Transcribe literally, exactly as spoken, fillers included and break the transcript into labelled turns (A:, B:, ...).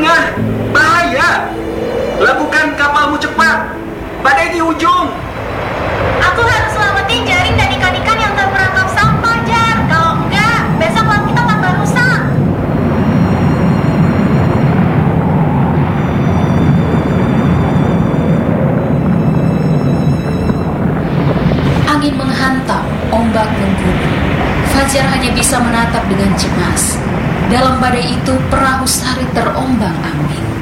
A: tengah. Bahaya. Lakukan kapalmu cepat. Badai di ujung.
B: Aku harus selamatin jaring dan ikan-ikan yang terperangkap sampah, Jar. Kalau enggak, besok laut kita tambah rusak.
C: Angin menghantam, ombak menggunung. Fajar hanya bisa menatap dengan cemas. Dalam badai itu, perahu Sari terombang-ambing.